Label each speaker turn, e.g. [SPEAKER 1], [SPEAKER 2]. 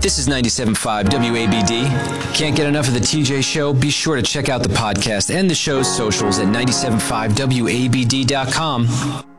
[SPEAKER 1] This is 97.5 WABD. Can't get enough of the TJ Show? Be sure to check out the podcast and the show's socials at 975wabd.com.